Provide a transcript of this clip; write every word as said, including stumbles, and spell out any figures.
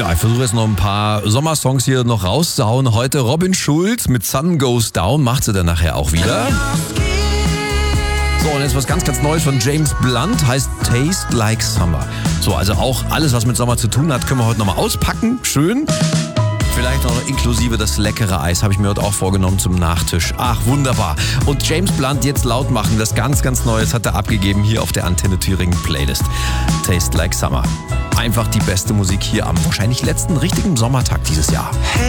Ja, ich versuche jetzt noch ein paar Sommersongs hier noch rauszuhauen. Heute Robin Schulz mit Sun Goes Down. Macht sie dann nachher auch wieder. So, und jetzt was ganz, ganz Neues von James Blunt. Heißt Taste Like Summer. So, also auch alles, was mit Sommer zu tun hat, können wir heute nochmal auspacken. Schön. Vielleicht noch inklusive das leckere Eis, habe ich mir heute auch vorgenommen zum Nachtisch. Ach, wunderbar. Und James Blunt jetzt laut machen, das ganz, ganz Neues hat er abgegeben hier auf der Antenne Thüringen Playlist. Taste Like Summer. Einfach die beste Musik hier am wahrscheinlich letzten richtigen Sommertag dieses Jahr.